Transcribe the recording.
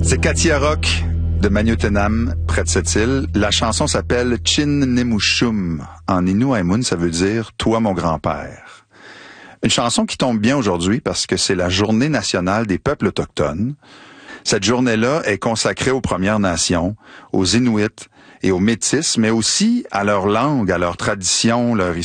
C'est Katia Rock de Manioutenam, près de cette île. La chanson s'appelle Chin Nemushum. En Innu-Aimun, ça veut dire « Toi, mon grand-père ». Une chanson qui tombe bien aujourd'hui parce que c'est la journée nationale des peuples autochtones. Cette journée-là est consacrée aux Premières Nations, aux Inuits et aux Métis, mais aussi à leur langue, à leur tradition, leur